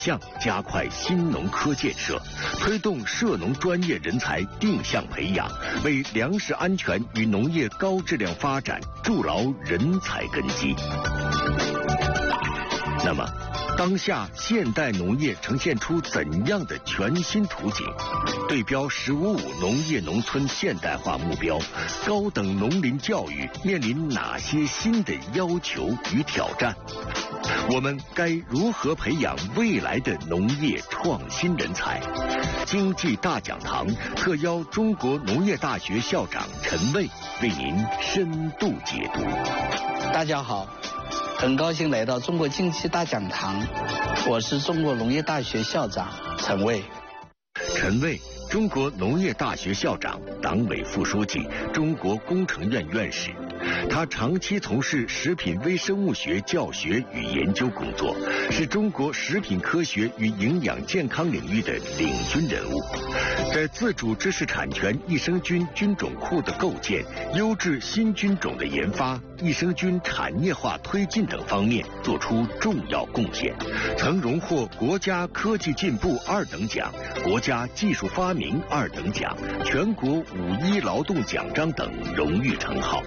项加快新农科建设，推动涉农专业人才定向培养，为粮食安全与农业高质量发展筑牢人才根基。那么，当下现代农业呈现出怎样的全新图景？对标“15+5”农业农村现代化目标，高等农林教育面临哪些新的要求与挑战？我们该如何培养未来的农业创新人才？经济大讲堂特邀中国农业大学校长陈蔚为您深度解读。 大家好，很高兴来到中国经济大讲堂，我是中国农业大学校长陈蔚。 陈蔚，中国农业大学校长、党委副书记、中国工程院院士。他长期从事食品微生物学教学与研究工作，是中国食品科学与营养健康领域的领军人物，在自主知识产权益生菌菌种库的构建、优质新菌种的研发、益生菌产业化推进等方面做出重要贡献，曾荣获国家科技进步2等奖、国家技术发明2等奖、全国5·1劳动奖章等荣誉称号。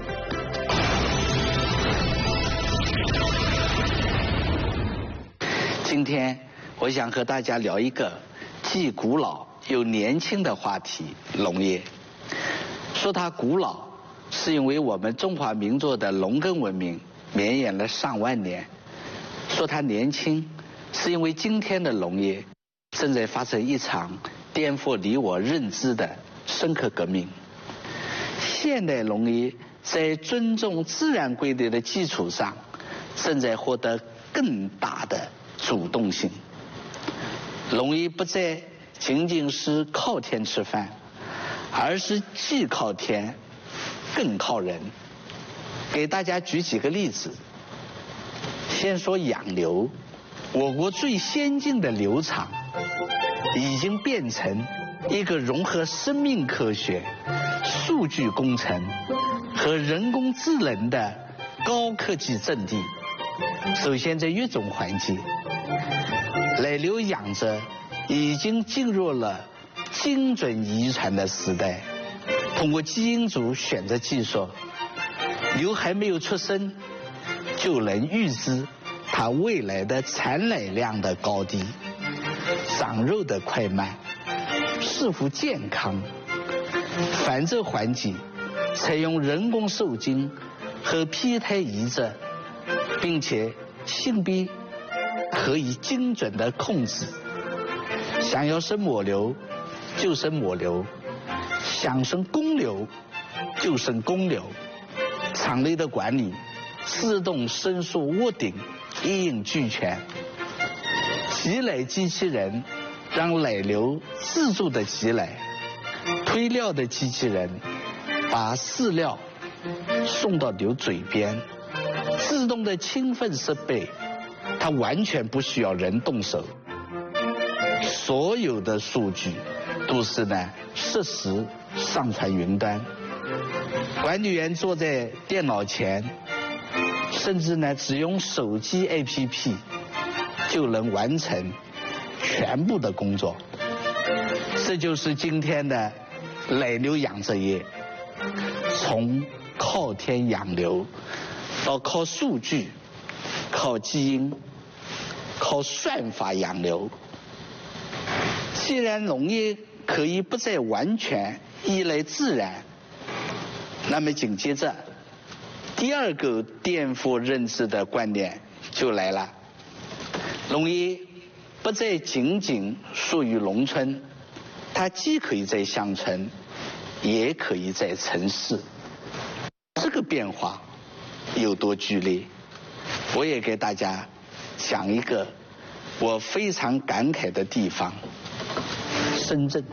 今天我想和大家聊一个既古老又年轻的话题——农业。说它古老，是因为我们中华民族的农耕文明绵延了上万年；说它年轻，是因为今天的农业正在发生一场颠覆你我认知的深刻革命。现代农业在尊重自然规律的基础上，正在获得更大的主动性。农业不再仅仅是靠天吃饭，而是既靠天更靠人。给大家举几个例子。先说养牛，我国最先进的牛场已经变成一个融合生命科学、数据工程和人工智能的高科技阵地。首先在育种环节，奶牛养殖已经进入了精准遗传的时代。通过基因组选择技术，牛还没有出生就能预知它未来的产奶量的高低、长肉的快慢、是否健康。繁殖环节采用人工受精和胚胎移植，并且性别可以精准的控制。想要生母牛就生母牛，想生公牛就生公牛。场内的管理自动申诉屋顶一应俱全。挤奶机器人让奶牛自主的挤奶，推料的机器人把饲料送到牛嘴边，自动的清粪设备它完全不需要人动手。所有的数据都是实时上传云端，管理员坐在电脑前，甚至只用手机 APP 就能完成全部的工作。这就是今天的奶牛养殖业，从靠天养牛到靠数据、靠基因、靠算法养牛。既然农业可以不再完全依赖自然，那么紧接着第二个颠覆认知的观点就来了。农业不再仅仅属于农村，它既可以在乡村，也可以在城市。这个变化有多剧烈？我也给大家讲一个我非常感慨的地方。深圳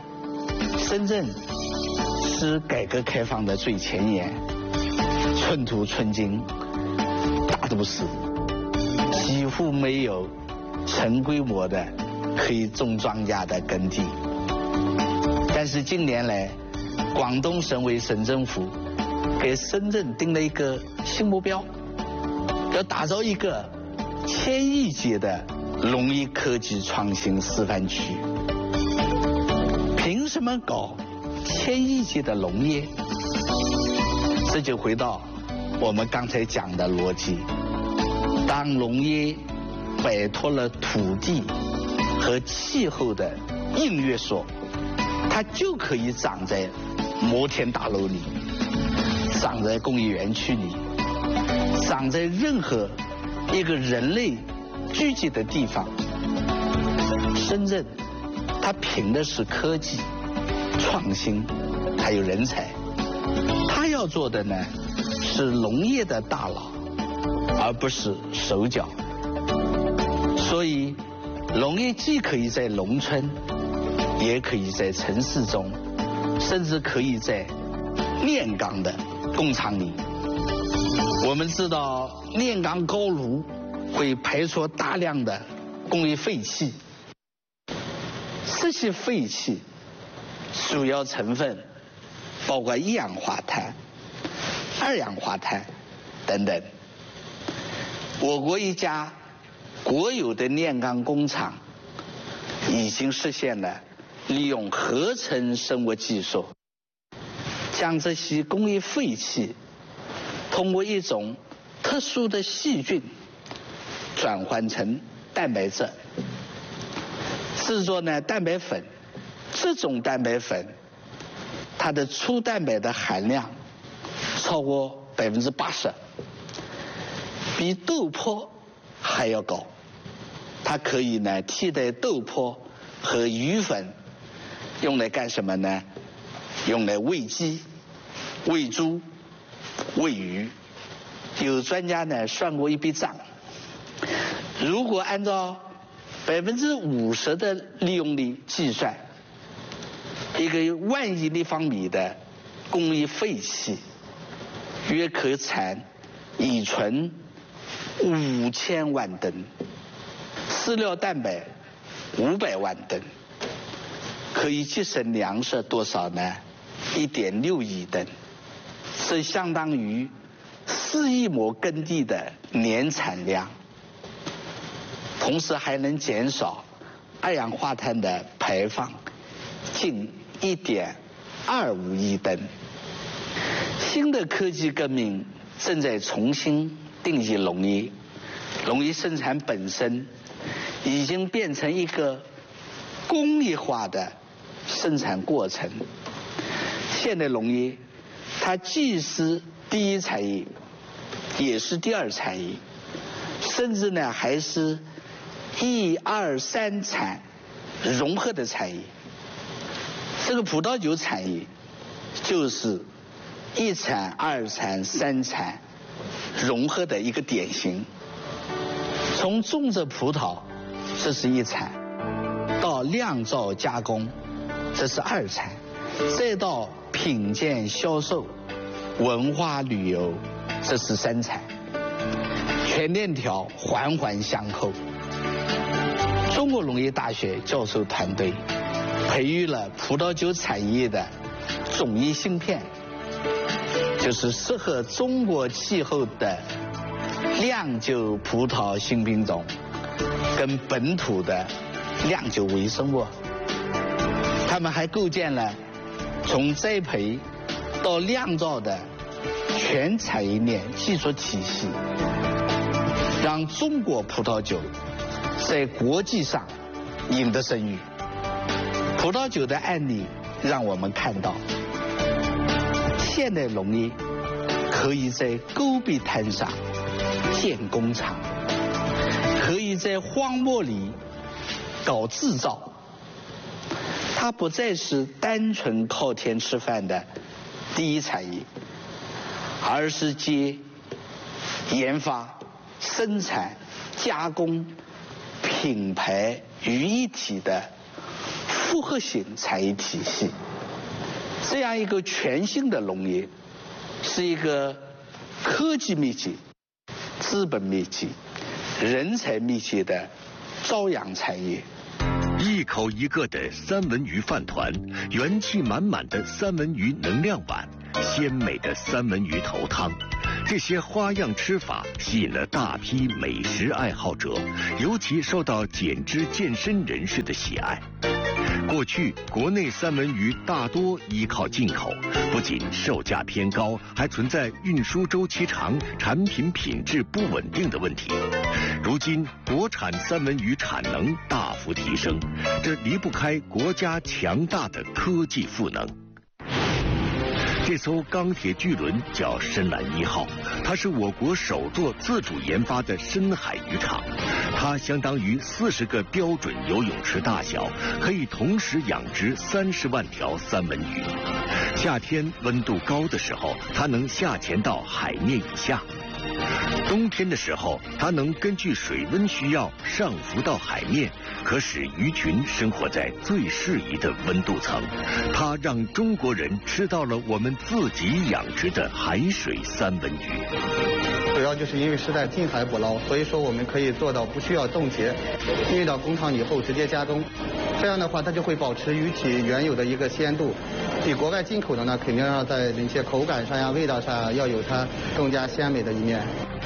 是改革开放的最前沿，寸土寸金大都市，几乎没有成规模的可以种庄稼的耕地。但是近年来，广东省委省政府给深圳定了一个新目标，要打造一个1000亿级的农业科技创新示范区。凭什么搞1000亿级的农业？这就回到我们刚才讲的逻辑，当农业摆脱了土地和气候的硬约束，它就可以长在摩天大楼里，长在工业园区里，长在任何一个人类聚集的地方。深圳它凭的是科技创新还有人才，它要做的呢是农业的大佬，而不是手脚。所以农业既可以在农村，也可以在城市中，甚至可以在炼钢的工厂里。我们知道炼钢高炉会排出大量的工业废气，这些废气主要成分包括一氧化碳、二氧化碳等等。我国一家国有的炼钢工厂已经实现了利用合成生物技术，将这些工业废气通过一种特殊的细菌转换成蛋白质，制作呢蛋白粉。这种蛋白粉它的粗蛋白的含量超过80%，比豆粕还要高。它可以呢替代豆粕和鱼粉，用来干什么呢？用来喂鸡、喂猪、喂鱼。有专家呢算过一笔账，如果按照50%的利用率计算，一个10000亿立方米的工业废气约可产乙醇5000万吨，饲料蛋白500万吨，可以节省粮食多少呢？1.6亿吨，这相当于4亿亩耕地的年产量，同时还能减少二氧化碳的排放近1.25亿吨。新的科技革命正在重新定义农业，农业生产本身已经变成一个工业化的生产过程。现代农业它既是第一产业，也是第二产业，甚至呢还是1、2、3产融合的产业。这个葡萄酒产业就是1产、2产、3产融合的一个典型。从种植葡萄，这是1产，到酿造加工，这是2产，再到品鉴销售、文化旅游，这是3产，全链条环环相扣。中国农业大学教授团队培育了葡萄酒产业的种业芯片，就是适合中国气候的酿酒葡萄新品种跟本土的酿酒微生物。他们还构建了从栽培到酿造的全产业链技术体系，让中国葡萄酒在国际上赢得声誉。葡萄酒的案例让我们看到，现代农业可以在戈壁滩上建工厂，可以在荒漠里搞制造。它不再是单纯靠天吃饭的第一产业，而是接研发、生产、加工、品牌于一体的复合型产业体系。这样一个全新的农业，是一个科技密集、资本密集、人才密集的朝阳产业。 一口一个的三文鱼饭团，元气满满的三文鱼能量碗，鲜美的三文鱼头汤， 这些花样吃法吸引了大批美食爱好者，尤其受到减脂健身人士的喜爱。过去国内三文鱼大多依靠进口，不仅售价偏高，还存在运输周期长、产品品质不稳定的问题。如今国产三文鱼产能大幅提升，这离不开国家强大的科技赋能。这艘钢铁巨轮叫深蓝1号，它是我国首座自主研发的深海渔场。它相当于40个标准游泳池大小，可以同时养殖30万条三文鱼。夏天温度高的时候，它能下潜到海面以下。冬天的时候，它能根据水温需要上浮到海面，可使鱼群生活在最适宜的温度层。它让中国人吃到了我们自己养殖的海水三文鱼。 主要就是因为是在近海捕捞，所以说我们可以做到不需要冻结，运到工厂以后直接加工。这样的话，它就会保持鱼体原有的一个鲜度。比国外进口的呢，肯定要在那些口感上呀、味道上要有它更加鲜美的一面。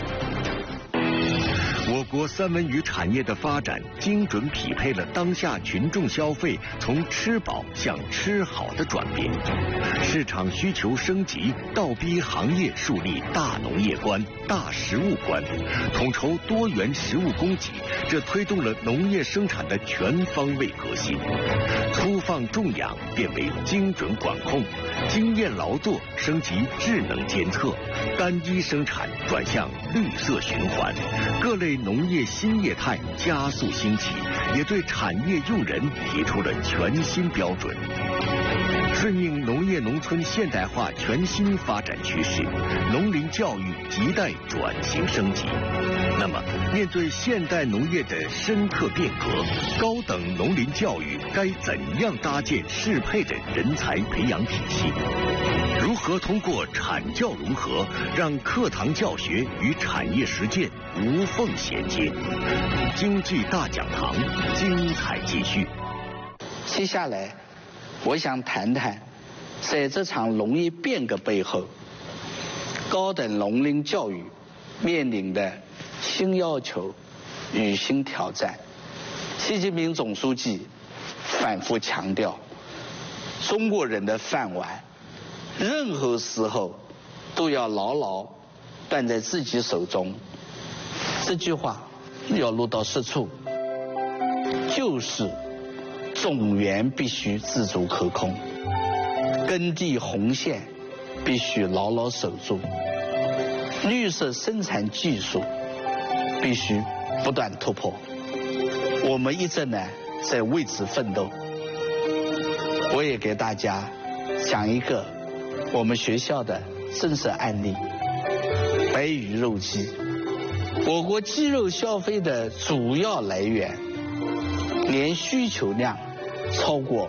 我国三文鱼产业的发展，精准匹配了当下群众消费从吃饱向吃好的转变。市场需求升级，倒逼行业树立大农业观、大食物观，统筹多元食物供给，这推动了农业生产的全方位革新。粗放种养变为精准管控，经验劳作升级智能监测，单一生产转向绿色循环，各类农业新业态加速兴起，也对产业用人提出了全新标准。顺应农业农村现代化全新发展趋势，农林教育亟待转型升级。那么，面对现代农业的深刻变革，高等农林教育该怎样搭建适配的人才培养体系？如何通过产教融合，让课堂教学与产业实践无缝衔接？经济大讲堂精彩继续。 接下来，我想谈谈，在这场农业变革背后，高等农林教育面临的新要求与新挑战。习近平总书记反复强调，中国人的饭碗，任何时候都要牢牢攥在自己手中。这句话要落到实处，就是种源必须自主可控，耕地红线必须牢牢守住，绿色生产技术必须不断突破。我们一直呢在为此奋斗。我也给大家讲一个我们学校的真实案例：白鱼肉鸡。我国鸡肉消费的主要来源，年需求量超过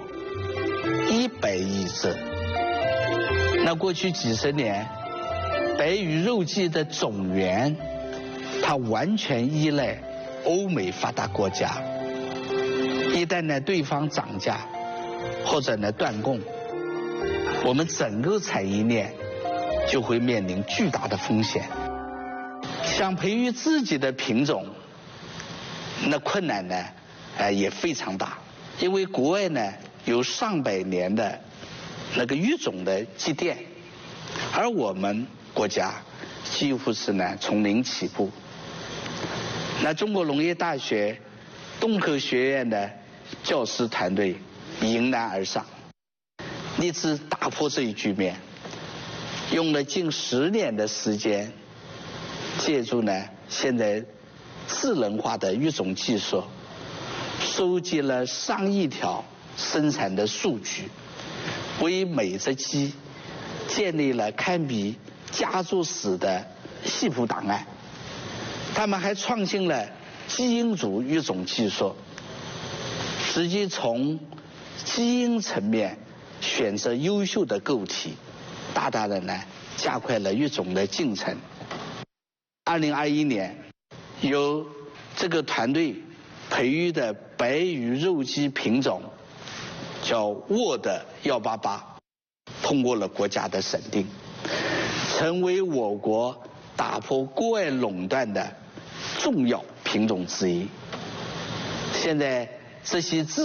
100亿只。那过去几十年，白鱼肉鸡的种源，它完全依赖欧美发达国家。一旦呢对方涨价，或者呢断供，我们整个产业链就会面临巨大的风险。想培育自己的品种，那困难呢也非常大，因为国外呢有上百年的那个育种的积淀，而我们国家几乎是呢从零起步。那中国农业大学动科学院的教师团队迎难而上，立志打破这一局面，用了近10年的时间，借助呢现在智能化的育种技术，收集了上亿条生产的数据，为每只鸡建立了堪比家族史的系谱档案。他们还创新了基因组育种技术，直接从基因层面选择优秀的个体，大大的呢加快了育种的进程。2021年，由这个团队培育的白鱼肉鸡品种叫沃德188，通过了国家的审定，成为我国打破国外垄断的重要品种之一。现在这些自